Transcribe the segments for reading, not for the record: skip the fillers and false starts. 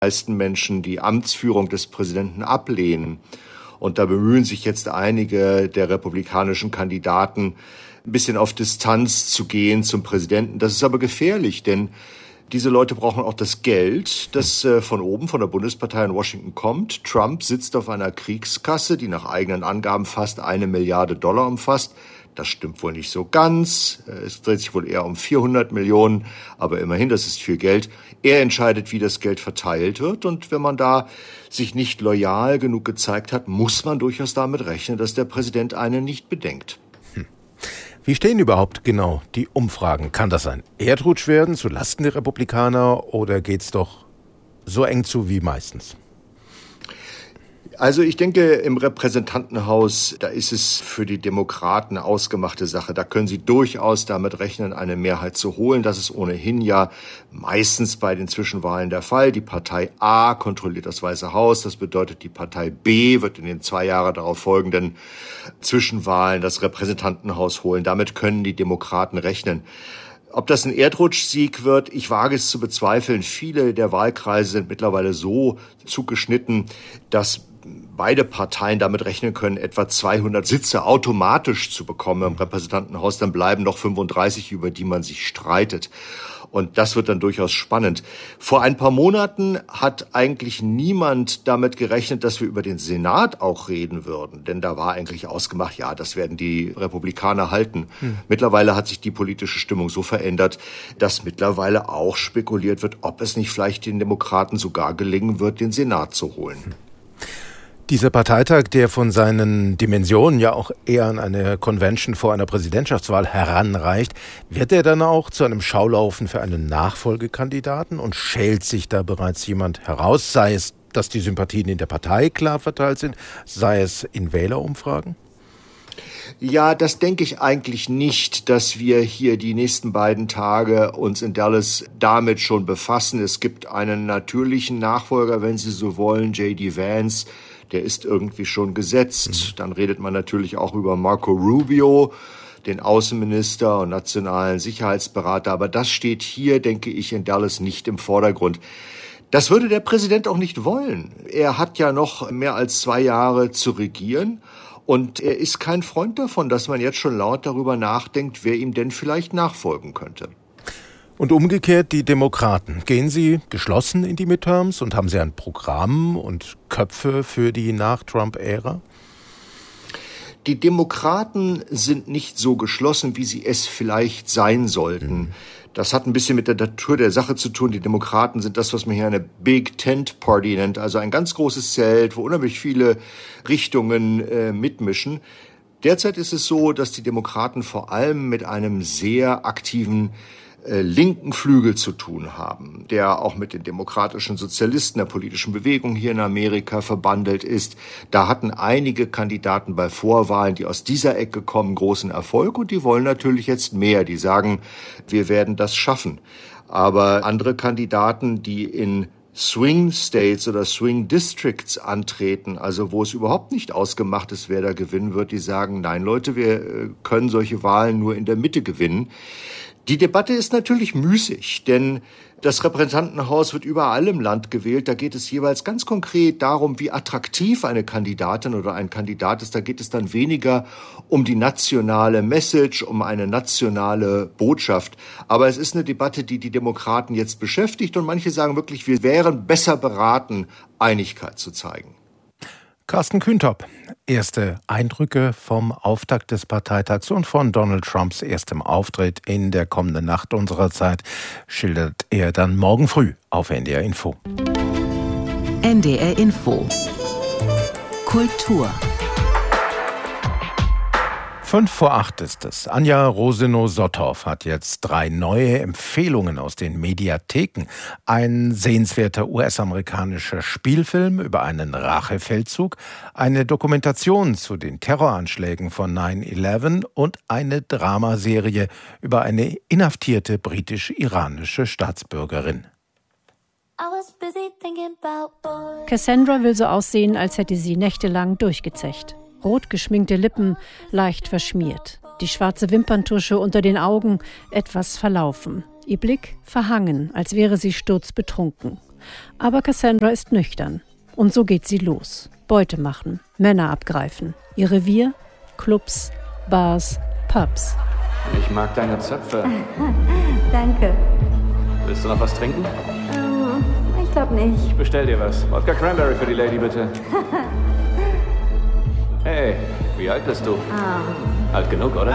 meisten Menschen die Amtsführung des Präsidenten ablehnen. Und da bemühen sich jetzt einige der republikanischen Kandidaten, ein bisschen auf Distanz zu gehen zum Präsidenten. Das ist aber gefährlich, denn diese Leute brauchen auch das Geld, das von oben, von der Bundespartei in Washington kommt. Trump sitzt auf einer Kriegskasse, die nach eigenen Angaben fast $1 Milliarde umfasst. Das stimmt wohl nicht so ganz. Es dreht sich wohl eher um 400 Millionen, aber immerhin, das ist viel Geld. Er entscheidet, wie das Geld verteilt wird. Und wenn man da sich nicht loyal genug gezeigt hat, muss man durchaus damit rechnen, dass der Präsident einen nicht bedenkt. Wie stehen überhaupt genau die Umfragen? Kann das ein Erdrutsch werden zu Lasten der Republikaner oder geht's doch so eng zu wie meistens? Also ich denke, im Repräsentantenhaus, da ist es für die Demokraten eine ausgemachte Sache. Da können sie durchaus damit rechnen, eine Mehrheit zu holen. Das ist ohnehin ja meistens bei den Zwischenwahlen der Fall. Die Partei A kontrolliert das Weiße Haus. Das bedeutet, die Partei B wird in den 2 Jahre darauf folgenden Zwischenwahlen das Repräsentantenhaus holen. Damit können die Demokraten rechnen. Ob das ein Erdrutschsieg wird, ich wage es zu bezweifeln. Viele der Wahlkreise sind mittlerweile so zugeschnitten, dass beide Parteien damit rechnen können, etwa 200 Sitze automatisch zu bekommen im Repräsentantenhaus. Dann bleiben noch 35, über die man sich streitet. Und das wird dann durchaus spannend. Vor ein paar Monaten hat eigentlich niemand damit gerechnet, dass wir über den Senat auch reden würden. Denn da war eigentlich ausgemacht, ja, das werden die Republikaner halten. Mittlerweile hat sich die politische Stimmung so verändert, dass mittlerweile auch spekuliert wird, ob es nicht vielleicht den Demokraten sogar gelingen wird, den Senat zu holen. Dieser Parteitag, der von seinen Dimensionen ja auch eher an eine Convention vor einer Präsidentschaftswahl heranreicht, wird er dann auch zu einem Schaulaufen für einen Nachfolgekandidaten und schält sich da bereits jemand heraus, sei es, dass die Sympathien in der Partei klar verteilt sind, sei es in Wählerumfragen? Ja, das denke ich eigentlich nicht, dass wir hier die nächsten beiden Tage uns in Dallas damit schon befassen. Es gibt einen natürlichen Nachfolger, wenn Sie so wollen, J.D. Vance. Der ist irgendwie schon gesetzt. Dann redet man natürlich auch über Marco Rubio, den Außenminister und nationalen Sicherheitsberater. Aber das steht hier, denke ich, in Dallas nicht im Vordergrund. Das würde der Präsident auch nicht wollen. Er hat ja noch mehr als 2 Jahre zu regieren. Und er ist kein Freund davon, dass man jetzt schon laut darüber nachdenkt, wer ihm denn vielleicht nachfolgen könnte. Und umgekehrt die Demokraten. Gehen sie geschlossen in die Midterms und haben sie ein Programm und Köpfe für die Nach-Trump-Ära? Die Demokraten sind nicht so geschlossen, wie sie es vielleicht sein sollten. Das hat ein bisschen mit der Natur der Sache zu tun. Die Demokraten sind das, was man hier eine Big Tent Party nennt, also ein ganz großes Zelt, wo unheimlich viele Richtungen mitmischen. Derzeit ist es so, dass die Demokraten vor allem mit einem sehr aktiven linken Flügel zu tun haben, der auch mit den demokratischen Sozialisten, der politischen Bewegung hier in Amerika verbandelt ist. Da hatten einige Kandidaten bei Vorwahlen, die aus dieser Ecke kommen, großen Erfolg und die wollen natürlich jetzt mehr. Die sagen, wir werden das schaffen. Aber andere Kandidaten, die in Swing States oder Swing Districts antreten, also wo es überhaupt nicht ausgemacht ist, wer da gewinnen wird, die sagen, nein Leute, wir können solche Wahlen nur in der Mitte gewinnen. Die Debatte ist natürlich müßig, denn das Repräsentantenhaus wird überall im Land gewählt. Da geht es jeweils ganz konkret darum, wie attraktiv eine Kandidatin oder ein Kandidat ist. Da geht es dann weniger um die nationale Message, um eine nationale Botschaft. Aber es ist eine Debatte, die die Demokraten jetzt beschäftigt. Und manche sagen wirklich, wir wären besser beraten, Einigkeit zu zeigen. Carsten Kühntop, erste Eindrücke vom Auftakt des Parteitags und von Donald Trumps erstem Auftritt in der kommenden Nacht unserer Zeit schildert er dann morgen früh auf NDR Info. NDR Info. Kultur. 7:55 ist es. Anja Rosenow-Sotthoff hat jetzt 3 neue Empfehlungen aus den Mediatheken. Ein sehenswerter US-amerikanischer Spielfilm über einen Rachefeldzug, eine Dokumentation zu den Terroranschlägen von 9/11 und eine Dramaserie über eine inhaftierte britisch-iranische Staatsbürgerin. Cassandra will so aussehen, als hätte sie nächtelang durchgezecht. Rot geschminkte Lippen, leicht verschmiert. Die schwarze Wimperntusche unter den Augen, etwas verlaufen. Ihr Blick verhangen, als wäre sie sturzbetrunken. Aber Cassandra ist nüchtern. Und so geht sie los. Beute machen, Männer abgreifen. Ihr Revier? Clubs, Bars, Pubs. Ich mag deine Zöpfe. Danke. Willst du noch was trinken? Ich glaube nicht. Ich bestell dir was. Wodka Cranberry für die Lady, bitte. Hey, wie alt bist du? Alt genug, oder?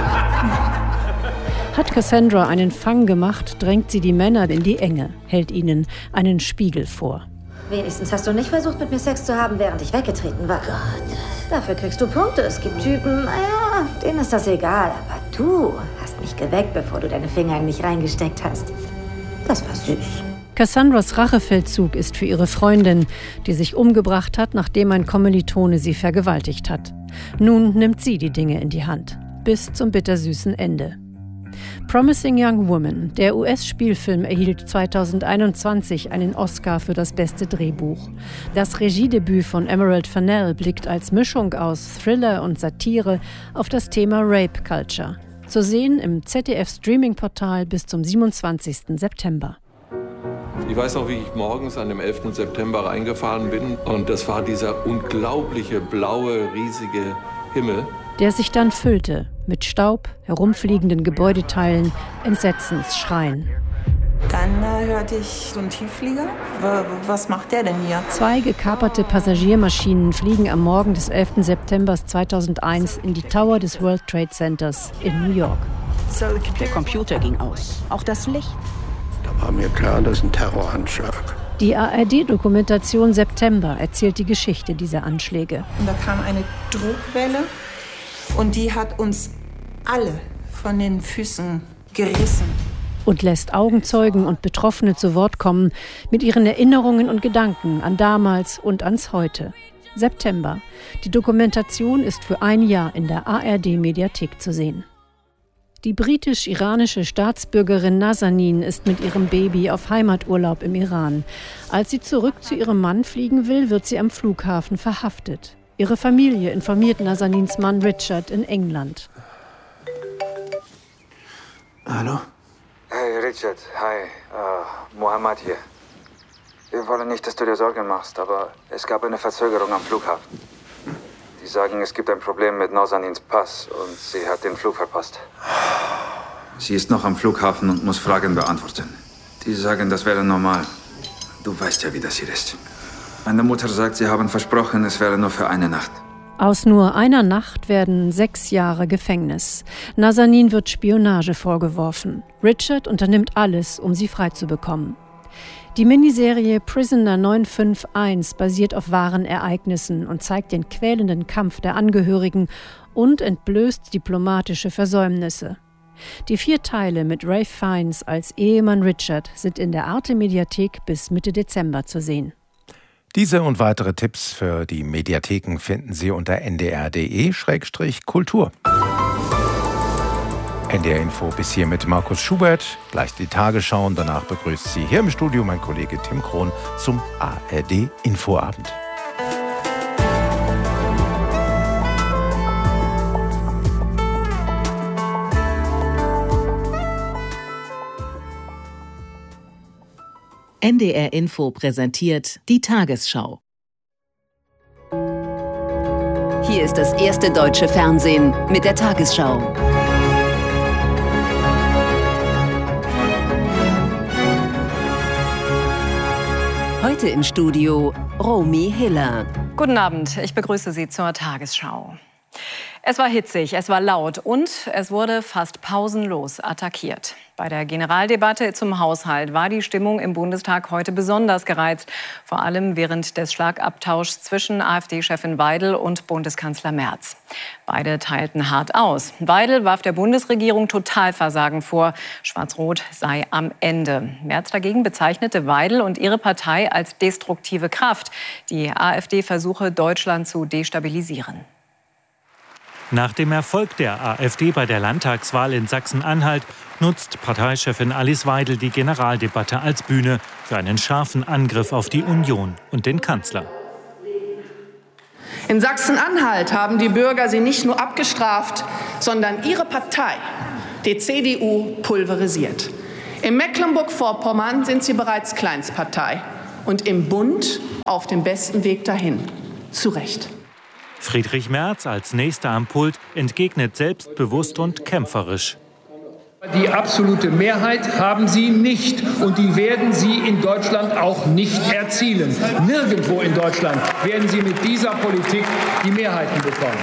Hat Cassandra einen Fang gemacht, drängt sie die Männer in die Enge, hält ihnen einen Spiegel vor. Wenigstens hast du nicht versucht, mit mir Sex zu haben, während ich weggetreten war. Gott, dafür kriegst du Punkte. Es gibt Typen, naja, denen ist das egal. Aber du hast mich geweckt, bevor du deine Finger in mich reingesteckt hast. Das war süß. Cassandras Rachefeldzug ist für ihre Freundin, die sich umgebracht hat, nachdem ein Kommilitone sie vergewaltigt hat. Nun nimmt sie die Dinge in die Hand. Bis zum bittersüßen Ende. Promising Young Woman, der US-Spielfilm, erhielt 2021 einen Oscar für das beste Drehbuch. Das Regiedebüt von Emerald Fennell blickt als Mischung aus Thriller und Satire auf das Thema Rape Culture. Zu sehen im ZDF-Streaming-Portal bis zum 27. September. Ich weiß noch, wie ich morgens an dem 11. September reingefahren bin und das war dieser unglaubliche, blaue, riesige Himmel. Der sich dann füllte mit Staub, herumfliegenden Gebäudeteilen, Entsetzensschreien. Dann hörte ich so einen Tiefflieger. Was macht der denn hier? 2 gekaperte Passagiermaschinen fliegen am Morgen des 11. September 2001 in die Tower des World Trade Centers in New York. Der Computer ging aus, auch das Licht. Da war mir klar, das ist ein Terroranschlag. Die ARD-Dokumentation September erzählt die Geschichte dieser Anschläge. Und da kam eine Druckwelle und die hat uns alle von den Füßen gerissen. Und lässt Augenzeugen und Betroffene zu Wort kommen mit ihren Erinnerungen und Gedanken an damals und ans Heute. September. Die Dokumentation ist für ein Jahr in der ARD-Mediathek zu sehen. Die britisch-iranische Staatsbürgerin Nazanin ist mit ihrem Baby auf Heimaturlaub im Iran. Als sie zurück zu ihrem Mann fliegen will, wird sie am Flughafen verhaftet. Ihre Familie informiert Nazanins Mann Richard in England. Hallo? Hey Richard, hi, Mohammed hier. Wir wollen nicht, dass du dir Sorgen machst, aber es gab eine Verzögerung am Flughafen. Die sagen, es gibt ein Problem mit Nazanins Pass und sie hat den Flug verpasst. Sie ist noch am Flughafen und muss Fragen beantworten. Die sagen, das wäre normal. Du weißt ja, wie das hier ist. Meine Mutter sagt, sie haben versprochen, es wäre nur für eine Nacht. Aus nur einer Nacht werden 6 Jahre Gefängnis. Nazanin wird Spionage vorgeworfen. Richard unternimmt alles, um sie freizubekommen. Die Miniserie Prisoner 951 basiert auf wahren Ereignissen und zeigt den quälenden Kampf der Angehörigen und entblößt diplomatische Versäumnisse. Die 4 Teile mit Ralph Fiennes als Ehemann Richard sind in der Arte-Mediathek bis Mitte Dezember zu sehen. Diese und weitere Tipps für die Mediatheken finden Sie unter ndr.de/kultur. NDR Info bis hier mit Markus Schubert. Gleich die Tagesschau und danach begrüßt Sie hier im Studio mein Kollege Tim Krohn zum ARD Infoabend. NDR Info präsentiert die Tagesschau. Hier ist das erste deutsche Fernsehen mit der Tagesschau. Heute im Studio Romy Hiller. Guten Abend, ich begrüße Sie zur Tagesschau. Es war hitzig, es war laut und es wurde fast pausenlos attackiert. Bei der Generaldebatte zum Haushalt war die Stimmung im Bundestag heute besonders gereizt. Vor allem während des Schlagabtauschs zwischen AfD-Chefin Weidel und Bundeskanzler Merz. Beide teilten hart aus. Weidel warf der Bundesregierung Totalversagen vor. Schwarz-Rot sei am Ende. Merz dagegen bezeichnete Weidel und ihre Partei als destruktive Kraft. Die AfD versuche, Deutschland zu destabilisieren. Nach dem Erfolg der AfD bei der Landtagswahl in Sachsen-Anhalt nutzt Parteichefin Alice Weidel die Generaldebatte als Bühne für einen scharfen Angriff auf die Union und den Kanzler. In Sachsen-Anhalt haben die Bürger sie nicht nur abgestraft, sondern ihre Partei, die CDU, pulverisiert. In Mecklenburg-Vorpommern sind sie bereits Kleinstpartei. und im Bund auf dem besten Weg dahin. Zu Recht. Friedrich Merz als Nächster am Pult entgegnet selbstbewusst und kämpferisch. Die absolute Mehrheit haben Sie nicht und die werden Sie in Deutschland auch nicht erzielen. Nirgendwo in Deutschland werden Sie mit dieser Politik die Mehrheiten bekommen.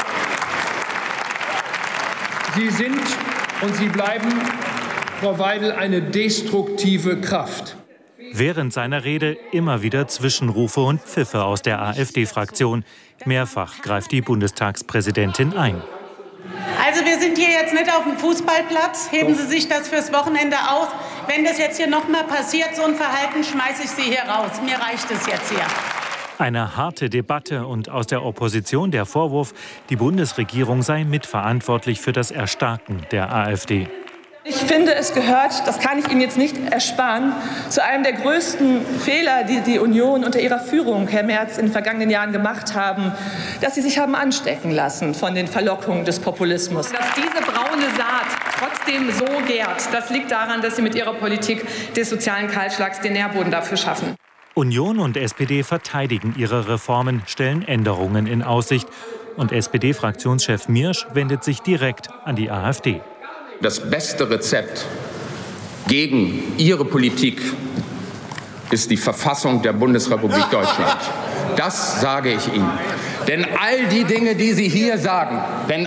Sie sind und Sie bleiben, Frau Weidel, eine destruktive Kraft. Während seiner Rede immer wieder Zwischenrufe und Pfiffe aus der AfD-Fraktion. Mehrfach greift die Bundestagspräsidentin ein. Also wir sind hier jetzt nicht auf dem Fußballplatz. Heben Sie sich das fürs Wochenende aus. Wenn das jetzt hier noch mal passiert, so ein Verhalten, schmeiße ich Sie hier raus. Mir reicht es jetzt hier. Eine harte Debatte und aus der Opposition der Vorwurf, die Bundesregierung sei mitverantwortlich für das Erstarken der AfD. Ich finde, es gehört, das kann ich Ihnen jetzt nicht ersparen, zu einem der größten Fehler, die die Union unter ihrer Führung, Herr Merz, in den vergangenen Jahren gemacht haben, dass sie sich haben anstecken lassen von den Verlockungen des Populismus. Dass diese braune Saat trotzdem so gärt, das liegt daran, dass Sie mit Ihrer Politik des sozialen Kahlschlags den Nährboden dafür schaffen. Union und SPD verteidigen ihre Reformen, stellen Änderungen in Aussicht. Und SPD-Fraktionschef Miersch wendet sich direkt an die AfD. Das beste Rezept gegen Ihre Politik ist die Verfassung der Bundesrepublik Deutschland. Das sage ich Ihnen. Denn all die Dinge, die Sie hier sagen,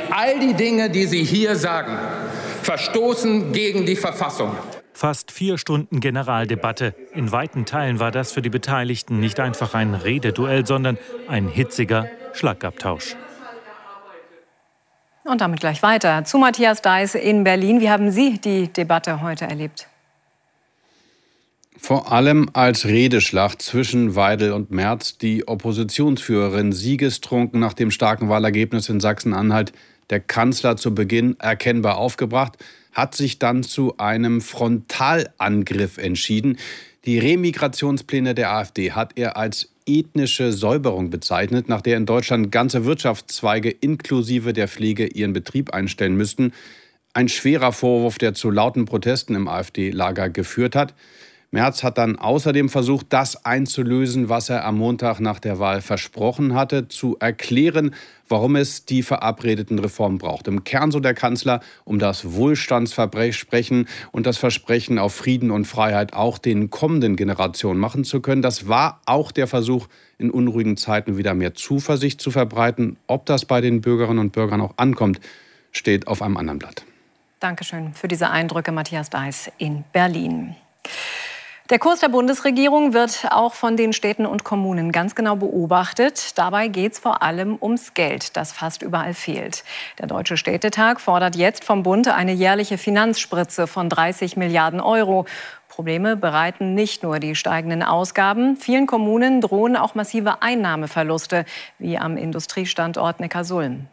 verstoßen gegen die Verfassung. Fast 4 Stunden Generaldebatte. In weiten Teilen war das für die Beteiligten nicht einfach ein Rededuell, sondern ein hitziger Schlagabtausch. Und damit gleich weiter zu Matthias Deiß in Berlin. Wie haben Sie die Debatte heute erlebt? Vor allem als Redeschlacht zwischen Weidel und Merz. Die Oppositionsführerin siegestrunken nach dem starken Wahlergebnis in Sachsen-Anhalt. Der Kanzler zu Beginn erkennbar aufgebracht, hat sich dann zu einem Frontalangriff entschieden. Die Remigrationspläne der AfD hat er als ethnische Säuberung bezeichnet, nach der in Deutschland ganze Wirtschaftszweige inklusive der Pflege ihren Betrieb einstellen müssten. Ein schwerer Vorwurf, der zu lauten Protesten im AfD-Lager geführt hat. Merz hat dann außerdem versucht, das einzulösen, was er am Montag nach der Wahl versprochen hatte, zu erklären, warum es die verabredeten Reformen braucht. Im Kern, so der Kanzler, um das Wohlstandsversprechen und das Versprechen auf Frieden und Freiheit auch den kommenden Generationen machen zu können. Das war auch der Versuch, in unruhigen Zeiten wieder mehr Zuversicht zu verbreiten. Ob das bei den Bürgerinnen und Bürgern auch ankommt, steht auf einem anderen Blatt. Dankeschön für diese Eindrücke, Matthias Deiß in Berlin. Der Kurs der Bundesregierung wird auch von den Städten und Kommunen ganz genau beobachtet. Dabei geht es vor allem ums Geld, das fast überall fehlt. Der Deutsche Städtetag fordert jetzt vom Bund eine jährliche Finanzspritze von 30 Milliarden Euro. Probleme bereiten nicht nur die steigenden Ausgaben. Vielen Kommunen drohen auch massive Einnahmeverluste, wie am Industriestandort Neckarsulm.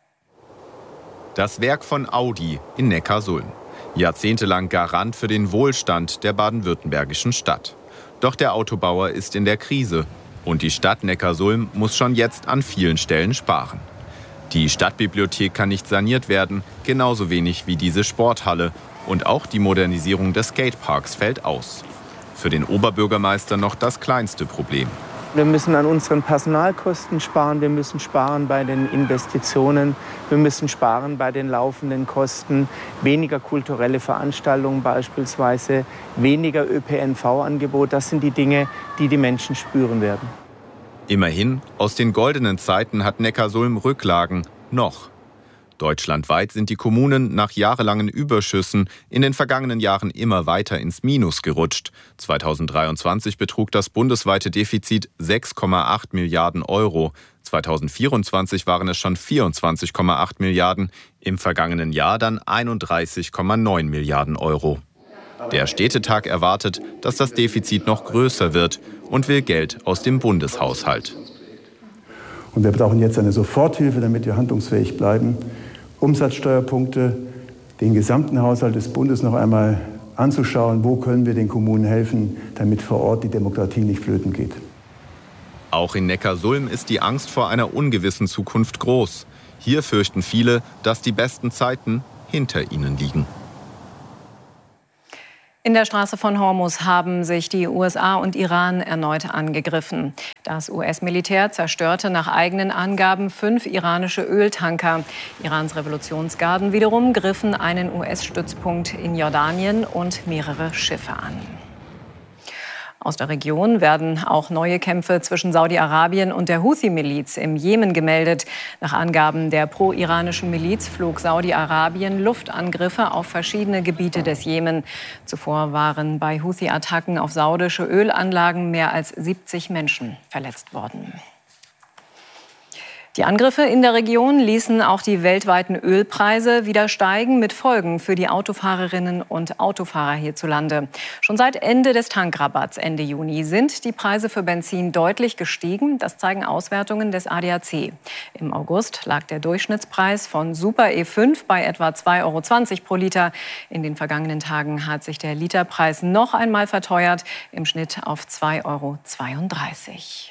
Das Werk von Audi in Neckarsulm. Jahrzehntelang Garant für den Wohlstand der baden-württembergischen Stadt. Doch der Autobauer ist in der Krise und die Stadt Neckarsulm muss schon jetzt an vielen Stellen sparen. Die Stadtbibliothek kann nicht saniert werden, genauso wenig wie diese Sporthalle. Und auch die Modernisierung des Skateparks fällt aus. Für den Oberbürgermeister noch das kleinste Problem. Wir müssen an unseren Personalkosten sparen, wir müssen sparen bei den Investitionen, wir müssen sparen bei den laufenden Kosten, weniger kulturelle Veranstaltungen beispielsweise, weniger ÖPNV-Angebot. Das sind die Dinge, die die Menschen spüren werden. Immerhin, aus den goldenen Zeiten hat Neckarsulm Rücklagen, noch. Deutschlandweit sind die Kommunen nach jahrelangen Überschüssen in den vergangenen Jahren immer weiter ins Minus gerutscht. 2023 betrug das bundesweite Defizit 6,8 Milliarden Euro. 2024 waren es schon 24,8 Milliarden, im vergangenen Jahr dann 31,9 Milliarden Euro. Der Städtetag erwartet, dass das Defizit noch größer wird und will Geld aus dem Bundeshaushalt. Und wir brauchen jetzt eine Soforthilfe, damit wir handlungsfähig bleiben. Umsatzsteuerpunkte, den gesamten Haushalt des Bundes noch einmal anzuschauen, wo können wir den Kommunen helfen, damit vor Ort die Demokratie nicht flöten geht. Auch in Neckarsulm ist die Angst vor einer ungewissen Zukunft groß. Hier fürchten viele, dass die besten Zeiten hinter ihnen liegen. In der Straße von Hormuz haben sich die USA und Iran erneut angegriffen. Das US-Militär zerstörte nach eigenen Angaben 5 iranische Öltanker. Irans Revolutionsgarden wiederum griffen einen US-Stützpunkt in Jordanien und mehrere Schiffe an. Aus der Region werden auch neue Kämpfe zwischen Saudi-Arabien und der Houthi-Miliz im Jemen gemeldet. Nach Angaben der pro-iranischen Miliz flog Saudi-Arabien Luftangriffe auf verschiedene Gebiete des Jemen. Zuvor waren bei Houthi-Attacken auf saudische Ölanlagen mehr als 70 Menschen verletzt worden. Die Angriffe in der Region ließen auch die weltweiten Ölpreise wieder steigen, mit Folgen für die Autofahrerinnen und Autofahrer hierzulande. Schon seit Ende des Tankrabatts Ende Juni sind die Preise für Benzin deutlich gestiegen. Das zeigen Auswertungen des ADAC. Im August lag der Durchschnittspreis von Super E5 bei etwa 2,20 € pro Liter. In den vergangenen Tagen hat sich der Literpreis noch einmal verteuert, im Schnitt auf 2,32 €.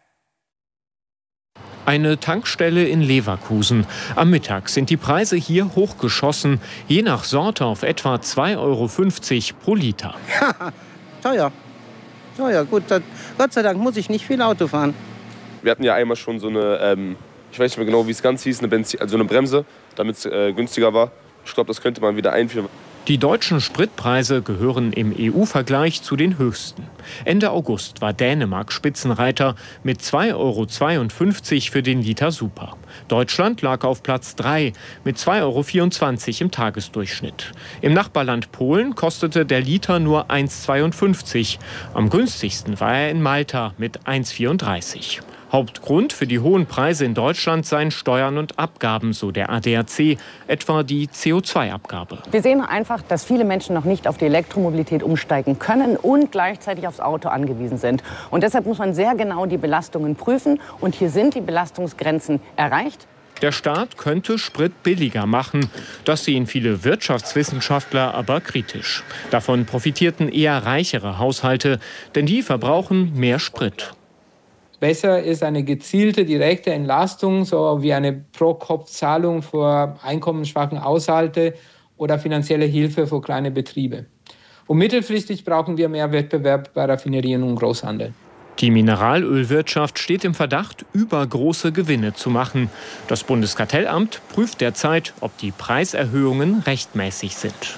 Eine Tankstelle in Leverkusen. Am Mittag sind die Preise hier hochgeschossen, je nach Sorte auf etwa 2,50 € pro Liter. Teuer. Teuer, gut, Gott sei Dank muss ich nicht viel Auto fahren. Wir hatten ja einmal schon so eine, ich weiß nicht mehr genau, wie es ganz hieß, eine Bremse, damit es günstiger war. Ich glaube, das könnte man wieder einführen. Die deutschen Spritpreise gehören im EU-Vergleich zu den höchsten. Ende August war Dänemark Spitzenreiter mit 2,52 € für den Liter Super. Deutschland lag auf Platz 3 mit 2,24 € im Tagesdurchschnitt. Im Nachbarland Polen kostete der Liter nur 1,52 €. Am günstigsten war er in Malta mit 1,34 €. Hauptgrund für die hohen Preise in Deutschland seien Steuern und Abgaben, so der ADAC, etwa die CO2-Abgabe. Wir sehen einfach, dass viele Menschen noch nicht auf die Elektromobilität umsteigen können und gleichzeitig aufs Auto angewiesen sind. Und deshalb muss man sehr genau die Belastungen prüfen. Und hier sind die Belastungsgrenzen erreicht. Der Staat könnte Sprit billiger machen. Das sehen viele Wirtschaftswissenschaftler aber kritisch. Davon profitierten eher reichere Haushalte, denn die verbrauchen mehr Sprit. Besser ist eine gezielte, direkte Entlastung, so wie eine Pro-Kopf-Zahlung für einkommensschwachen Haushalte oder finanzielle Hilfe für kleine Betriebe. Und mittelfristig brauchen wir mehr Wettbewerb bei Raffinerien und Großhandel. Die Mineralölwirtschaft steht im Verdacht, übergroße Gewinne zu machen. Das Bundeskartellamt prüft derzeit, ob die Preiserhöhungen rechtmäßig sind.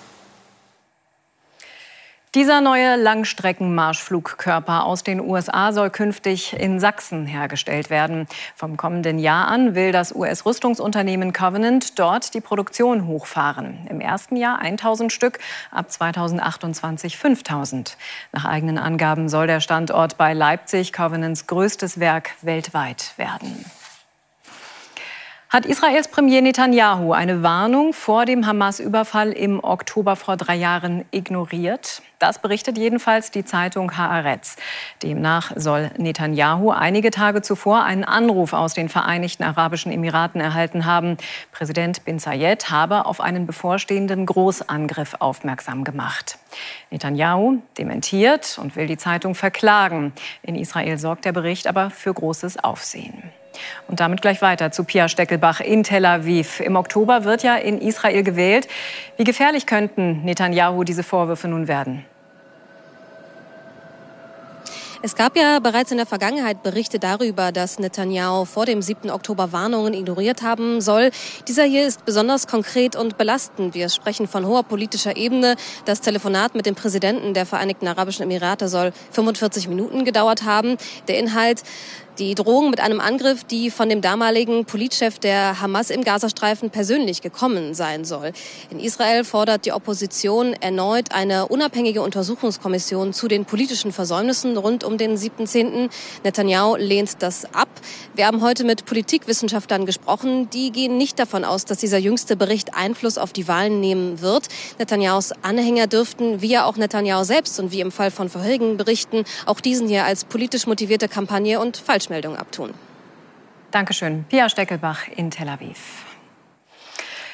Dieser neue Langstreckenmarschflugkörper aus den USA soll künftig in Sachsen hergestellt werden. Vom kommenden Jahr an will das US-Rüstungsunternehmen Covenant dort die Produktion hochfahren. Im ersten Jahr 1.000 Stück, ab 2028 5.000. Nach eigenen Angaben soll der Standort bei Leipzig Covenants größtes Werk weltweit werden. Hat Israels Premier Netanyahu eine Warnung vor dem Hamas-Überfall im Oktober vor 3 Jahren ignoriert? Das berichtet jedenfalls die Zeitung Haaretz. Demnach soll Netanyahu einige Tage zuvor einen Anruf aus den Vereinigten Arabischen Emiraten erhalten haben. Präsident bin Zayed habe auf einen bevorstehenden Großangriff aufmerksam gemacht. Netanyahu dementiert und will die Zeitung verklagen. In Israel sorgt der Bericht aber für großes Aufsehen. Und damit gleich weiter zu Pia Steckelbach in Tel Aviv. Im Oktober wird ja in Israel gewählt. Wie gefährlich könnten Netanyahu diese Vorwürfe nun werden? Es gab ja bereits in der Vergangenheit Berichte darüber, dass Netanyahu vor dem 7. Oktober Warnungen ignoriert haben soll. Dieser hier ist besonders konkret und belastend. Wir sprechen von hoher politischer Ebene. Das Telefonat mit dem Präsidenten der Vereinigten Arabischen Emirate soll 45 Minuten gedauert haben. Der Inhalt: die Drohung mit einem Angriff, die von dem damaligen Politchef der Hamas im Gazastreifen persönlich gekommen sein soll. In Israel fordert die Opposition erneut eine unabhängige Untersuchungskommission zu den politischen Versäumnissen rund um den 7.10. Netanyahu lehnt das ab. Wir haben heute mit Politikwissenschaftlern gesprochen. Die gehen nicht davon aus, dass dieser jüngste Bericht Einfluss auf die Wahlen nehmen wird. Netanyahus Anhänger dürften, wie ja auch Netanyahu selbst und wie im Fall von vorherigen Berichten, auch diesen hier als politisch motivierte Kampagne und Falschmeldung abtun. Dankeschön. Pia Steckelbach in Tel Aviv.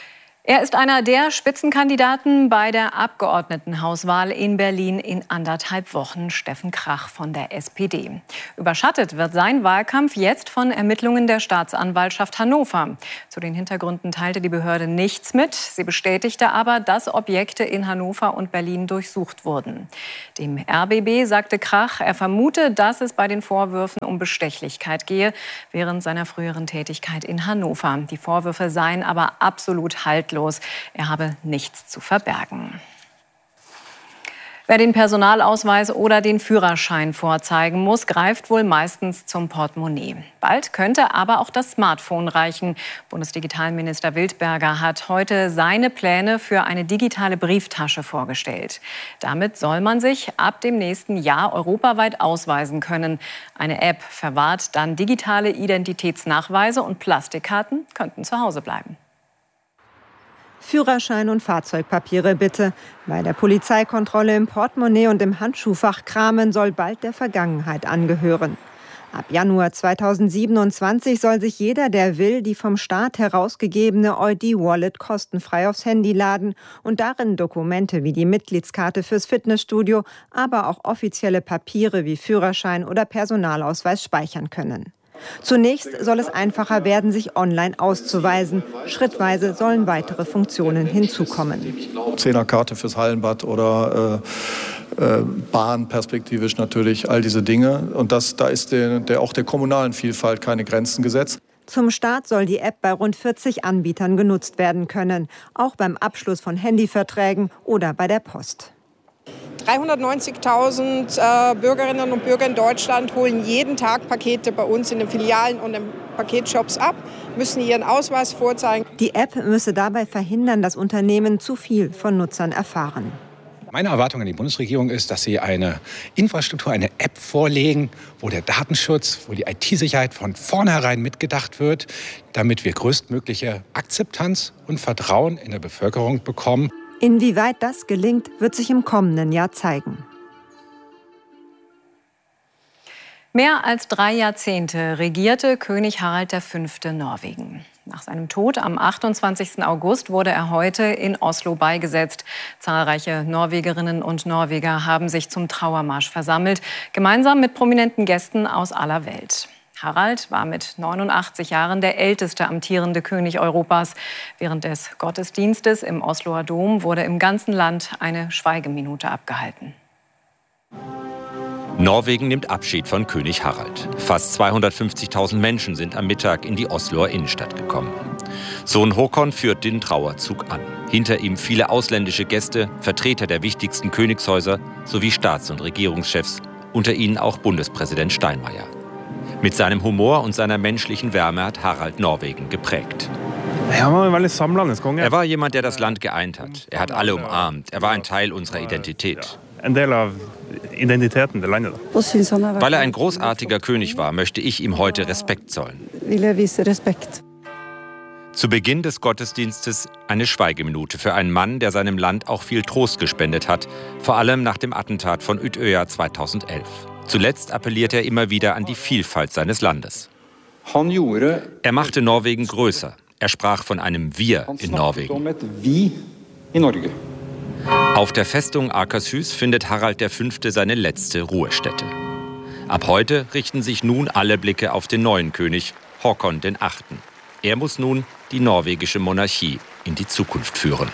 Er ist einer der Spitzenkandidaten bei der Abgeordnetenhauswahl in Berlin in 1,5 Wochen, Steffen Krach von der SPD. Überschattet wird sein Wahlkampf jetzt von Ermittlungen der Staatsanwaltschaft Hannover. Zu den Hintergründen teilte die Behörde nichts mit. Sie bestätigte aber, dass Objekte in Hannover und Berlin durchsucht wurden. Dem RBB sagte Krach, er vermute, dass es bei den Vorwürfen um Bestechlichkeit gehe, während seiner früheren Tätigkeit in Hannover. Die Vorwürfe seien aber absolut haltlos. Er habe nichts zu verbergen. Wer den Personalausweis oder den Führerschein vorzeigen muss, greift wohl meistens zum Portemonnaie. Bald könnte aber auch das Smartphone reichen. Bundesdigitalminister Wildberger hat heute seine Pläne für eine digitale Brieftasche vorgestellt. Damit soll man sich ab dem nächsten Jahr europaweit ausweisen können. Eine App verwahrt dann digitale Identitätsnachweise und Plastikkarten könnten zu Hause bleiben. Führerschein und Fahrzeugpapiere bitte. Bei der Polizeikontrolle im Portemonnaie und im Handschuhfach kramen soll bald der Vergangenheit angehören. Ab Januar 2027 soll sich jeder, der will, die vom Staat herausgegebene ID-Wallet kostenfrei aufs Handy laden und darin Dokumente wie die Mitgliedskarte fürs Fitnessstudio, aber auch offizielle Papiere wie Führerschein oder Personalausweis speichern können. Zunächst soll es einfacher werden, sich online auszuweisen. Schrittweise sollen weitere Funktionen hinzukommen. 10er-Karte fürs Hallenbad oder Bahn perspektivisch natürlich, all diese Dinge. Und da ist auch der kommunalen Vielfalt keine Grenzen gesetzt. Zum Start soll die App bei rund 40 Anbietern genutzt werden können, auch beim Abschluss von Handyverträgen oder bei der Post. 390.000 Bürgerinnen und Bürger in Deutschland holen jeden Tag Pakete bei uns in den Filialen und in Paketshops ab, müssen ihren Ausweis vorzeigen. Die App müsse dabei verhindern, dass Unternehmen zu viel von Nutzern erfahren. Meine Erwartung an die Bundesregierung ist, dass sie eine Infrastruktur, eine App vorlegen, wo der Datenschutz, wo die IT-Sicherheit von vornherein mitgedacht wird, damit wir größtmögliche Akzeptanz und Vertrauen in der Bevölkerung bekommen. Inwieweit das gelingt, wird sich im kommenden Jahr zeigen. Mehr als 3 Jahrzehnte regierte König Harald V. Norwegen. Nach seinem Tod am 28. August wurde er heute in Oslo beigesetzt. Zahlreiche Norwegerinnen und Norweger haben sich zum Trauermarsch versammelt, gemeinsam mit prominenten Gästen aus aller Welt. Harald war mit 89 Jahren der älteste amtierende König Europas. Während des Gottesdienstes im Osloer Dom wurde im ganzen Land eine Schweigeminute abgehalten. Norwegen nimmt Abschied von König Harald. Fast 250.000 Menschen sind am Mittag in die Osloer Innenstadt gekommen. Sohn Håkon führt den Trauerzug an. Hinter ihm viele ausländische Gäste, Vertreter der wichtigsten Königshäuser sowie Staats- und Regierungschefs, unter ihnen auch Bundespräsident Steinmeier. Mit seinem Humor und seiner menschlichen Wärme hat Harald Norwegen geprägt. Er war jemand, der das Land geeint hat. Er hat alle umarmt. Er war ein Teil unserer Identität. Weil er ein großartiger König war, möchte ich ihm heute Respekt zollen. Zu Beginn des Gottesdienstes eine Schweigeminute für einen Mann, der seinem Land auch viel Trost gespendet hat, vor allem nach dem Attentat von Utøya 2011. Zuletzt appellierte er immer wieder an die Vielfalt seines Landes. Er machte Norwegen größer. Er sprach von einem Wir in Norwegen. Auf der Festung Akershus findet Harald V. seine letzte Ruhestätte. Ab heute richten sich nun alle Blicke auf den neuen König, Håkon VIII. Er muss nun die norwegische Monarchie in die Zukunft führen.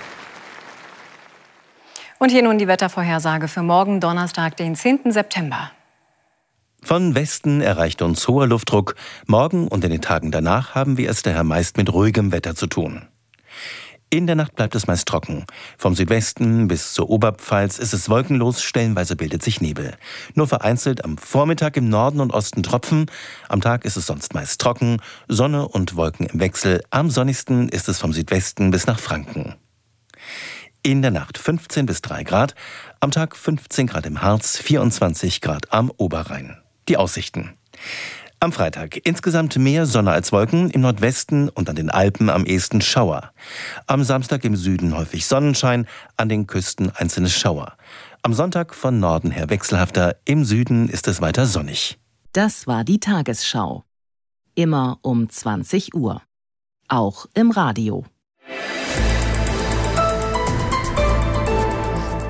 Und hier nun die Wettervorhersage für morgen, Donnerstag, den 10. September. Von Westen erreicht uns hoher Luftdruck. Morgen und in den Tagen danach haben wir es daher meist mit ruhigem Wetter zu tun. In der Nacht bleibt es meist trocken. Vom Südwesten bis zur Oberpfalz ist es wolkenlos, stellenweise bildet sich Nebel. Nur vereinzelt am Vormittag im Norden und Osten Tropfen. Am Tag ist es sonst meist trocken, Sonne und Wolken im Wechsel. Am sonnigsten ist es vom Südwesten bis nach Franken. In der Nacht 15 bis 3 Grad, am Tag 15 Grad im Harz, 24 Grad am Oberrhein. Die Aussichten. Am Freitag insgesamt mehr Sonne als Wolken, im Nordwesten und an den Alpen am ehesten Schauer. Am Samstag im Süden häufig Sonnenschein, an den Küsten einzelne Schauer. Am Sonntag von Norden her wechselhafter, im Süden ist es weiter sonnig. Das war die Tagesschau. Immer um 20 Uhr. Auch im Radio.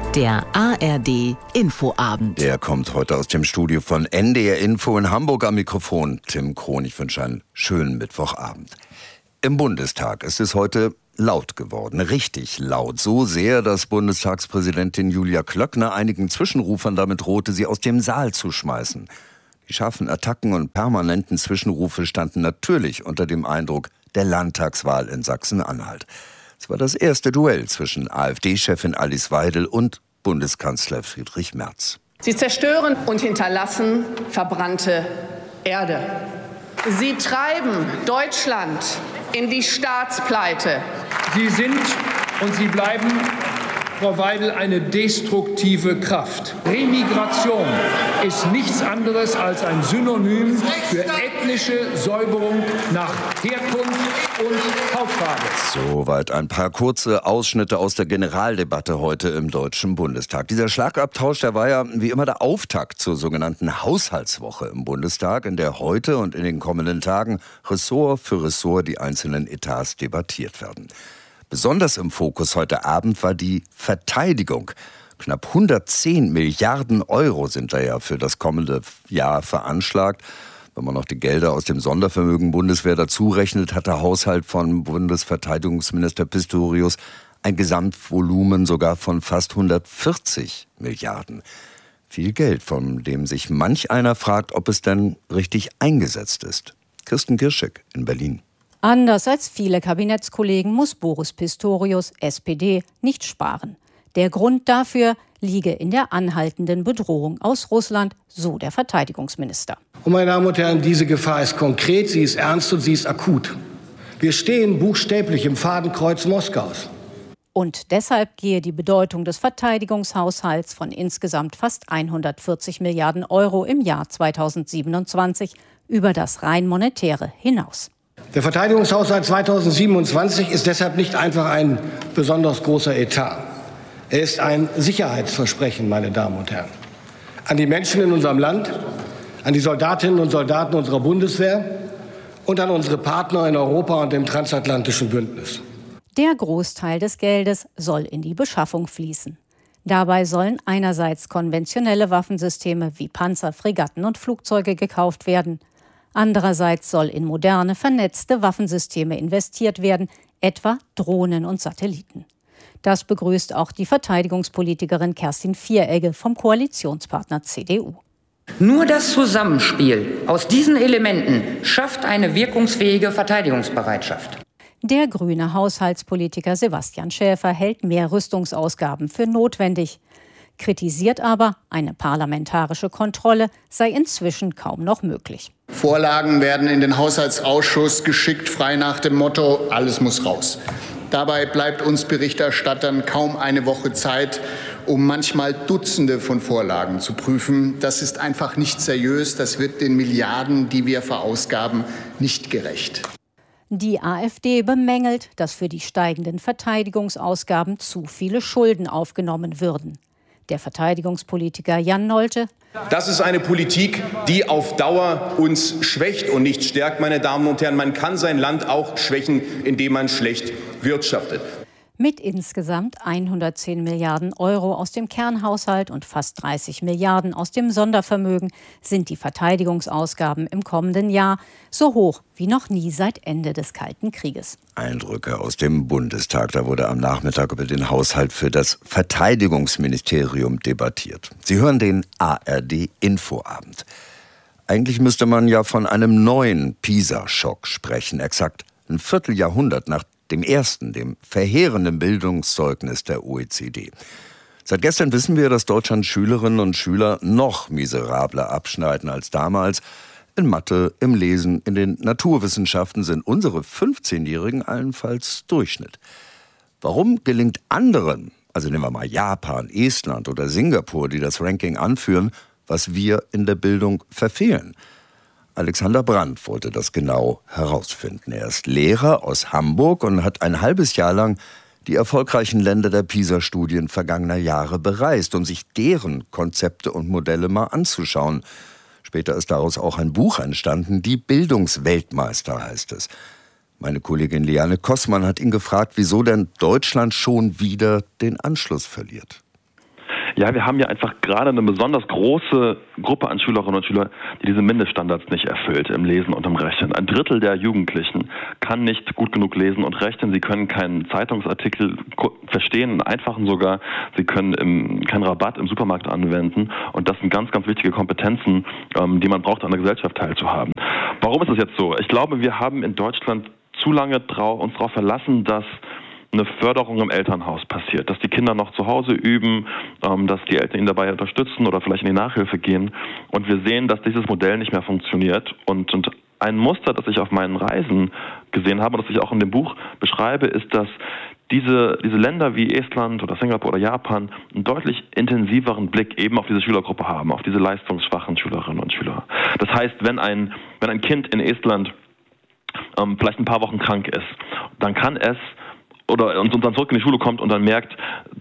Der ARD Infoabend. Der kommt heute aus dem Studio von NDR Info in Hamburg. Am Mikrofon Tim Krohn. Ich wünsche einen schönen Mittwochabend. Im Bundestag ist es heute laut geworden, richtig laut. So sehr, dass Bundestagspräsidentin Julia Klöckner einigen Zwischenrufern damit drohte, sie aus dem Saal zu schmeißen. Die scharfen Attacken und permanenten Zwischenrufe standen natürlich unter dem Eindruck der Landtagswahl in Sachsen-Anhalt. Es war das erste Duell zwischen AfD-Chefin Alice Weidel und Bundeskanzler Friedrich Merz. Sie zerstören und hinterlassen verbrannte Erde. Sie treiben Deutschland in die Staatspleite. Sie sind und Sie bleiben, Frau Weidel, eine destruktive Kraft. Remigration ist nichts anderes als ein Synonym für ethnische Säuberung nach Herkunft und Hautfarbe. Soweit ein paar kurze Ausschnitte aus der Generaldebatte heute im Deutschen Bundestag. Dieser Schlagabtausch, der war ja wie immer der Auftakt zur sogenannten Haushaltswoche im Bundestag, in der heute und in den kommenden Tagen Ressort für Ressort die einzelnen Etats debattiert werden. Besonders im Fokus heute Abend war die Verteidigung. Knapp 110 Milliarden Euro sind da ja für das kommende Jahr veranschlagt. Wenn man noch die Gelder aus dem Sondervermögen Bundeswehr dazu rechnet, hat der Haushalt von Bundesverteidigungsminister Pistorius ein Gesamtvolumen sogar von fast 140 Milliarden. Viel Geld, von dem sich manch einer fragt, ob es denn richtig eingesetzt ist. Kirsten Girschek in Berlin. Anders als viele Kabinettskollegen muss Boris Pistorius, SPD, nicht sparen. Der Grund dafür liege in der anhaltenden Bedrohung aus Russland, so der Verteidigungsminister. Und meine Damen und Herren, diese Gefahr ist konkret, sie ist ernst und sie ist akut. Wir stehen buchstäblich im Fadenkreuz Moskaus. Und deshalb gehe die Bedeutung des Verteidigungshaushalts von insgesamt fast 140 Milliarden Euro im Jahr 2027 über das rein monetäre hinaus. Der Verteidigungshaushalt 2027 ist deshalb nicht einfach ein besonders großer Etat. Er ist ein Sicherheitsversprechen, meine Damen und Herren, an die Menschen in unserem Land, an die Soldatinnen und Soldaten unserer Bundeswehr und an unsere Partner in Europa und im transatlantischen Bündnis. Der Großteil des Geldes soll in die Beschaffung fließen. Dabei sollen einerseits konventionelle Waffensysteme wie Panzer, Fregatten und Flugzeuge gekauft werden. Andererseits soll in moderne, vernetzte Waffensysteme investiert werden, etwa Drohnen und Satelliten. Das begrüßt auch die Verteidigungspolitikerin Kerstin Vieregge vom Koalitionspartner CDU. Nur das Zusammenspiel aus diesen Elementen schafft eine wirkungsfähige Verteidigungsbereitschaft. Der grüne Haushaltspolitiker Sebastian Schäfer hält mehr Rüstungsausgaben für notwendig, kritisiert aber, eine parlamentarische Kontrolle sei inzwischen kaum noch möglich. Vorlagen werden in den Haushaltsausschuss geschickt, frei nach dem Motto, alles muss raus. Dabei bleibt uns Berichterstattern kaum eine Woche Zeit, um manchmal Dutzende von Vorlagen zu prüfen. Das ist einfach nicht seriös. Das wird den Milliarden, die wir verausgaben, nicht gerecht. Die AfD bemängelt, dass für die steigenden Verteidigungsausgaben zu viele Schulden aufgenommen würden. Der Verteidigungspolitiker Jan Nolte: Das ist eine Politik, die auf Dauer uns schwächt und nicht stärkt, meine Damen und Herren. Man kann sein Land auch schwächen, indem man schlecht wirtschaftet. Mit insgesamt 110 Milliarden Euro aus dem Kernhaushalt und fast 30 Milliarden aus dem Sondervermögen sind die Verteidigungsausgaben im kommenden Jahr so hoch wie noch nie seit Ende des Kalten Krieges. Eindrücke aus dem Bundestag. Da wurde am Nachmittag über den Haushalt für das Verteidigungsministerium debattiert. Sie hören den ARD-Infoabend. Eigentlich müsste man ja von einem neuen PISA-Schock sprechen. Exakt ein Vierteljahrhundert nach dem ersten, dem verheerenden Bildungszeugnis der OECD. Seit gestern wissen wir, dass Deutschlands Schülerinnen und Schüler noch miserabler abschneiden als damals. In Mathe, im Lesen, in den Naturwissenschaften sind unsere 15-Jährigen allenfalls Durchschnitt. Warum gelingt anderen, also nehmen wir mal Japan, Estland oder Singapur, die das Ranking anführen, was wir in der Bildung verfehlen? Alexander Brandt wollte das genau herausfinden. Er ist Lehrer aus Hamburg und hat ein halbes Jahr lang die erfolgreichen Länder der PISA-Studien vergangener Jahre bereist, um sich deren Konzepte und Modelle mal anzuschauen. Später ist daraus auch ein Buch entstanden, Die Bildungsweltmeister heißt es. Meine Kollegin Liane Kossmann hat ihn gefragt, wieso denn Deutschland schon wieder den Anschluss verliert. Ja, wir haben ja einfach gerade eine besonders große Gruppe an Schülerinnen und Schülern, die diese Mindeststandards nicht erfüllt im Lesen und im Rechnen. 1/3 der Jugendlichen kann nicht gut genug lesen und rechnen. Sie können keinen Zeitungsartikel verstehen, einen einfachen sogar. Sie können keinen Rabatt im Supermarkt anwenden. Und das sind ganz, ganz wichtige Kompetenzen, die man braucht, an der Gesellschaft teilzuhaben. Warum ist das jetzt so? Ich glaube, wir haben in Deutschland zu lange uns darauf verlassen, dass eine Förderung im Elternhaus passiert, dass die Kinder noch zu Hause üben, dass die Eltern ihnen dabei unterstützen oder vielleicht in die Nachhilfe gehen. Und wir sehen, dass dieses Modell nicht mehr funktioniert. Und ein Muster, das ich auf meinen Reisen gesehen habe und das ich auch in dem Buch beschreibe, ist, dass diese Länder wie Estland oder Singapur oder Japan einen deutlich intensiveren Blick eben auf diese Schülergruppe haben, auf diese leistungsschwachen Schülerinnen und Schüler. Das heißt, wenn ein Kind in Estland vielleicht ein paar Wochen krank ist, dann kann es und dann zurück in die Schule kommt und dann merkt,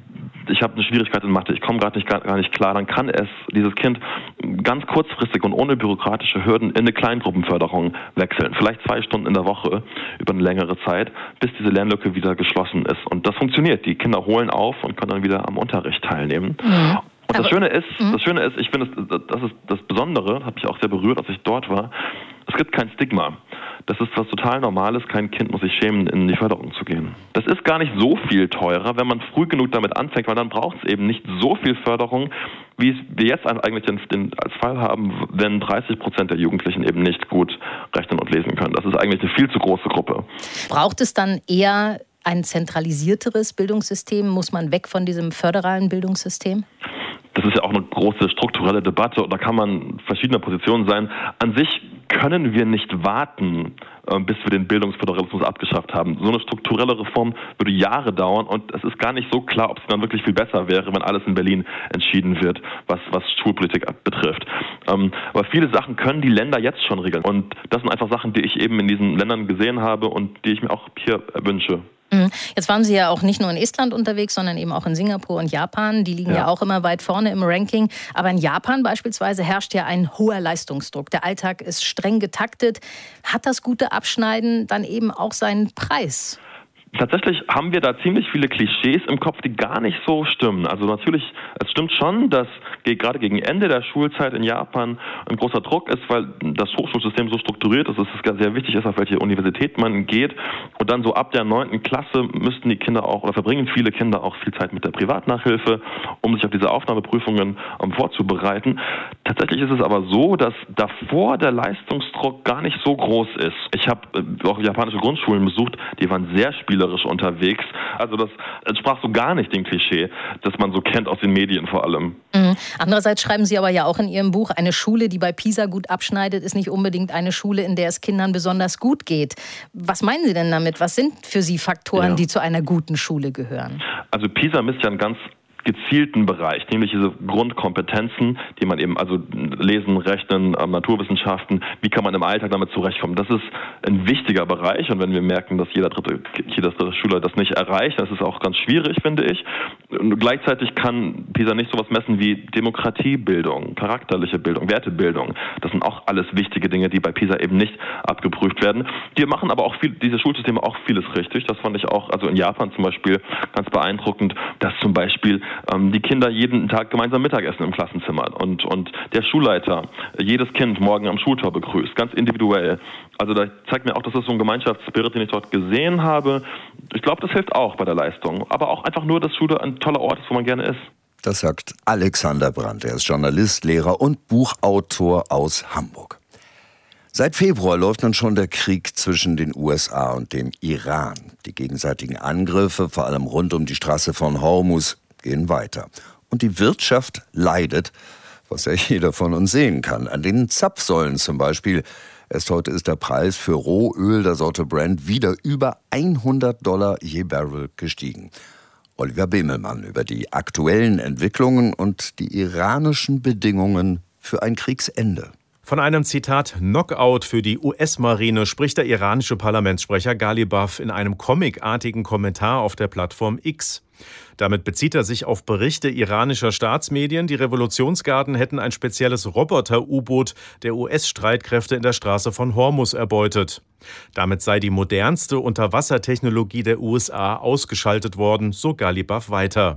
ich habe eine Schwierigkeit in Mathe, ich komme gerade gar nicht klar, dann kann dieses Kind ganz kurzfristig und ohne bürokratische Hürden in eine Kleingruppenförderung wechseln. Vielleicht 2 Stunden in der Woche über eine längere Zeit, bis diese Lernlücke wieder geschlossen ist. Und das funktioniert. Die Kinder holen auf und können dann wieder am Unterricht teilnehmen. Mhm. Und das Schöne ist, ich finde, das ist das Besondere, hat mich auch sehr berührt, als ich dort war, es gibt kein Stigma. Das ist was total Normales, kein Kind muss sich schämen, in die Förderung zu gehen. Das ist gar nicht so viel teurer, wenn man früh genug damit anfängt, weil dann braucht es eben nicht so viel Förderung, wie wir jetzt eigentlich als Fall haben, wenn 30% der Jugendlichen eben nicht gut rechnen und lesen können. Das ist eigentlich eine viel zu große Gruppe. Braucht es dann eher ein zentralisierteres Bildungssystem? Muss man weg von diesem föderalen Bildungssystem? Das ist ja auch eine große strukturelle Debatte und da kann man verschiedener Positionen sein. An sich können wir nicht warten, bis wir den Bildungsföderalismus abgeschafft haben. So eine strukturelle Reform würde Jahre dauern und es ist gar nicht so klar, ob es dann wirklich viel besser wäre, wenn alles in Berlin entschieden wird, was Schulpolitik betrifft. Aber viele Sachen können die Länder jetzt schon regeln und das sind einfach Sachen, die ich eben in diesen Ländern gesehen habe und die ich mir auch hier wünsche. Jetzt waren Sie ja auch nicht nur in Estland unterwegs, sondern eben auch in Singapur und Japan. Die liegen ja auch immer weit vorne im Ranking. Aber in Japan beispielsweise herrscht ja ein hoher Leistungsdruck. Der Alltag ist streng getaktet. Hat das gute Abschneiden dann eben auch seinen Preis? Tatsächlich haben wir da ziemlich viele Klischees im Kopf, die gar nicht so stimmen. Also natürlich, es stimmt schon, dass gerade gegen Ende der Schulzeit in Japan ein großer Druck ist, weil das Hochschulsystem so strukturiert ist, dass es sehr wichtig ist, auf welche Universität man geht. Und dann so ab der 9. Klasse müssten die Kinder auch, oder verbringen viele Kinder auch viel Zeit mit der Privatnachhilfe, um sich auf diese Aufnahmeprüfungen vorzubereiten. Tatsächlich ist es aber so, dass davor der Leistungsdruck gar nicht so groß ist. Ich habe auch japanische Grundschulen besucht, die waren sehr spielerisch unterwegs. Also das entsprach so gar nicht dem Klischee, das man so kennt aus den Medien vor allem. Andererseits schreiben Sie aber ja auch in Ihrem Buch, eine Schule, die bei PISA gut abschneidet, ist nicht unbedingt eine Schule, in der es Kindern besonders gut geht. Was meinen Sie denn damit? Was sind für Sie Faktoren, die zu einer guten Schule gehören? Also PISA misst ja einen ganz gezielten Bereich, nämlich diese Grundkompetenzen, die man eben, also Lesen, Rechnen, Naturwissenschaften, wie kann man im Alltag damit zurechtkommen. Das ist ein wichtiger Bereich und wenn wir merken, dass jeder dritte Schüler das nicht erreicht, das ist auch ganz schwierig, finde ich. Und gleichzeitig kann PISA nicht sowas messen wie Demokratiebildung, charakterliche Bildung, Wertebildung. Das sind auch alles wichtige Dinge, die bei PISA eben nicht abgeprüft werden. Die machen aber auch diese Schulsysteme auch vieles richtig. Das fand ich auch, also in Japan zum Beispiel, ganz beeindruckend, dass zum Beispiel die Kinder jeden Tag gemeinsam Mittagessen im Klassenzimmer und der Schulleiter jedes Kind morgen am Schultor begrüßt, ganz individuell. Also da zeigt mir auch, dass das so ein Gemeinschaftsspirit, den ich dort gesehen habe. Ich glaube, das hilft auch bei der Leistung. Aber auch einfach nur, dass Schule ein toller Ort ist, wo man gerne ist. Das sagt Alexander Brandt. Er ist Journalist, Lehrer und Buchautor aus Hamburg. Seit Februar läuft nun schon der Krieg zwischen den USA und dem Iran. Die gegenseitigen Angriffe, vor allem rund um die Straße von Hormuz, gehen weiter. Und die Wirtschaft leidet, was ja jeder von uns sehen kann. An den Zapfsäulen zum Beispiel. Erst heute ist der Preis für Rohöl der Sorte Brent wieder über $100 je Barrel gestiegen. Oliver Bemelmann über die aktuellen Entwicklungen und die iranischen Bedingungen für ein Kriegsende. Von einem, Zitat, Knockout für die US-Marine spricht der iranische Parlamentssprecher Ghalibaf in einem comicartigen Kommentar auf der Plattform X. Damit bezieht er sich auf Berichte iranischer Staatsmedien, die Revolutionsgarden hätten ein spezielles Roboter-U-Boot der US-Streitkräfte in der Straße von Hormuz erbeutet. Damit sei die modernste Unterwassertechnologie der USA ausgeschaltet worden, so Ghalibaf weiter.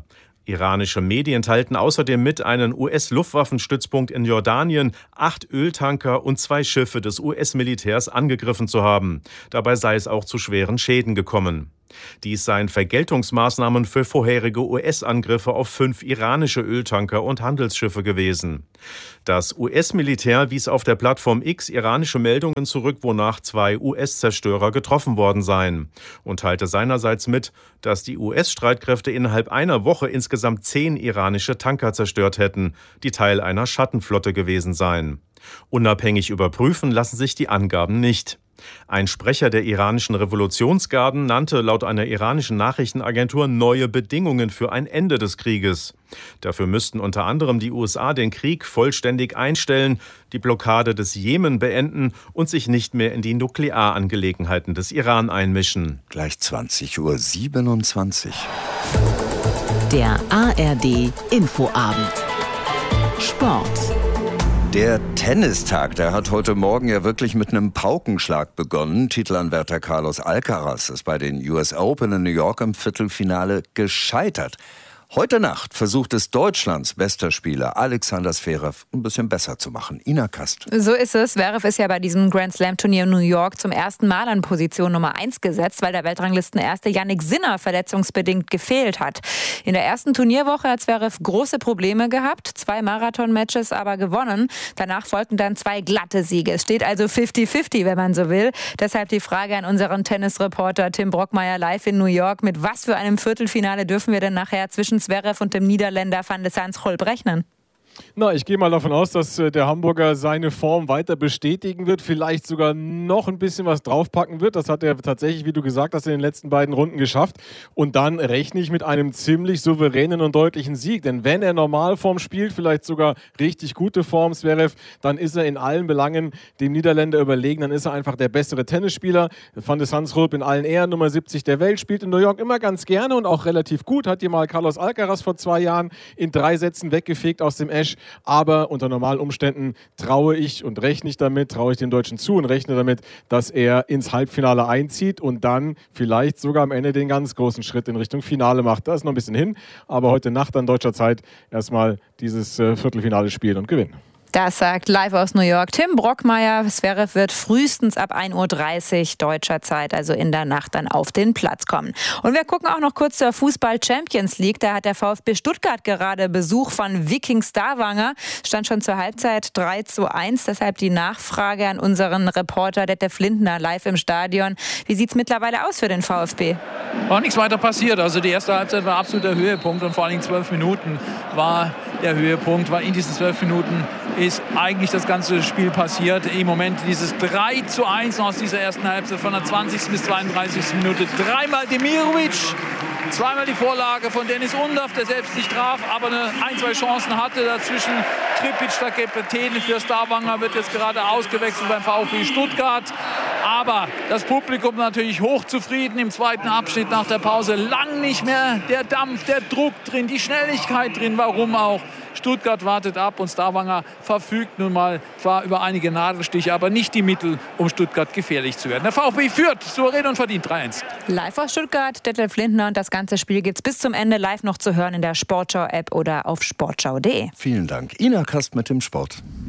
Iranische Medien teilten außerdem mit, einen US-Luftwaffenstützpunkt in Jordanien, 8 Öltanker und 2 Schiffe des US-Militärs angegriffen zu haben. Dabei sei es auch zu schweren Schäden gekommen. Dies seien Vergeltungsmaßnahmen für vorherige US-Angriffe auf 5 iranische Öltanker und Handelsschiffe gewesen. Das US-Militär wies auf der Plattform X iranische Meldungen zurück, wonach 2 US-Zerstörer getroffen worden seien, und teilte seinerseits mit, dass die US-Streitkräfte innerhalb einer Woche insgesamt 10 iranische Tanker zerstört hätten, die Teil einer Schattenflotte gewesen seien. Unabhängig überprüfen lassen sich die Angaben nicht. Ein Sprecher der iranischen Revolutionsgarden nannte laut einer iranischen Nachrichtenagentur neue Bedingungen für ein Ende des Krieges. Dafür müssten unter anderem die USA den Krieg vollständig einstellen, die Blockade des Jemen beenden und sich nicht mehr in die Nuklearangelegenheiten des Iran einmischen. Gleich 20:27 Uhr. Der ARD Infoabend. Sport. Der Tennistag, der hat heute Morgen ja wirklich mit einem Paukenschlag begonnen. Titelanwärter Carlos Alcaraz ist bei den US Open in New York im Viertelfinale gescheitert. Heute Nacht versucht es Deutschlands bester Spieler Alexander Zverev ein bisschen besser zu machen. Ina Kast. So ist es. Zverev ist ja bei diesem Grand Slam Turnier in New York zum ersten Mal an Position Nummer 1 gesetzt, weil der Weltranglistenerste Jannik Sinner verletzungsbedingt gefehlt hat. In der ersten Turnierwoche hat Zverev große Probleme gehabt, 2 Marathon-Matches aber gewonnen. Danach folgten dann 2 glatte Siege. Es steht also 50-50, wenn man so will. Deshalb die Frage an unseren Tennisreporter Tim Brockmeier live in New York. Mit was für einem Viertelfinale dürfen wir denn nachher zwischen Zverev und dem Niederländer Van de Zandschulp rechnen? Na, ich gehe mal davon aus, dass der Hamburger seine Form weiter bestätigen wird, vielleicht sogar noch ein bisschen was draufpacken wird. Das hat er tatsächlich, wie du gesagt hast, in den letzten beiden Runden geschafft. Und dann rechne ich mit einem ziemlich souveränen und deutlichen Sieg. Denn wenn er Normalform spielt, vielleicht sogar richtig gute Form, Zverev, dann ist er in allen Belangen dem Niederländer überlegen. Dann ist er einfach der bessere Tennisspieler. Van de Zandschulp in allen Ehren, Nummer 70 der Welt, spielt in New York immer ganz gerne und auch relativ gut. Hat hier mal Carlos Alcaraz vor 2 Jahren in 3 Sätzen weggefegt aus dem Ash. Aber unter normalen Umständen traue ich dem Deutschen zu und rechne damit, dass er ins Halbfinale einzieht und dann vielleicht sogar am Ende den ganz großen Schritt in Richtung Finale macht. Da ist noch ein bisschen hin, aber heute Nacht an deutscher Zeit erstmal dieses Viertelfinale spielen und gewinnen. Das sagt live aus New York Tim Brockmeier. Zverev wird frühestens ab 1:30 Uhr deutscher Zeit, also in der Nacht, dann auf den Platz kommen. Und wir gucken auch noch kurz zur Fußball-Champions League. Da hat der VfB Stuttgart gerade Besuch von Viking Stavanger. Stand schon zur Halbzeit 3:1. Deshalb die Nachfrage an unseren Reporter Detlef Lindner live im Stadion. Wie sieht es mittlerweile aus für den VfB? War nichts weiter passiert. Also die erste Halbzeit war absoluter Höhepunkt und vor allem 12 Minuten war der Höhepunkt. Weil in diesen 12 Minuten ist eigentlich das ganze Spiel passiert. Im Moment dieses 3:1 aus dieser ersten Halbzeit von der 20. bis 32. Minute. 3-mal Demirovic, 2-mal die Vorlage von Dennis Undaff, der selbst nicht traf, aber 1-2 Chancen hatte. Dazwischen Trippic, der Kapitän für Stavanger, wird jetzt gerade ausgewechselt beim VfB Stuttgart. Aber das Publikum natürlich hochzufrieden im zweiten Abschnitt nach der Pause. Lang nicht mehr der Dampf, der Druck drin, die Schnelligkeit drin. Warum auch? Stuttgart wartet ab und Stavanger verfügt nun mal zwar über einige Nadelstiche, aber nicht die Mittel, um Stuttgart gefährlich zu werden. Der VfB führt souverän und verdient 3:1. Live aus Stuttgart, Detlef Lindner, und das ganze Spiel gibt es bis zum Ende live noch zu hören in der Sportschau-App oder auf sportschau.de. Vielen Dank. Ina Kast mit dem Sport.